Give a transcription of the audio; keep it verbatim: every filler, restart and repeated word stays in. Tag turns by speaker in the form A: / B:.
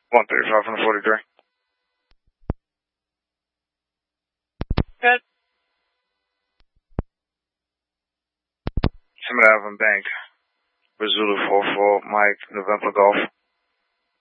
A: one thirty-five from the forty-three.
B: Good.
A: Summit Avenue Bank. Zulu four four, Mike, November Golf.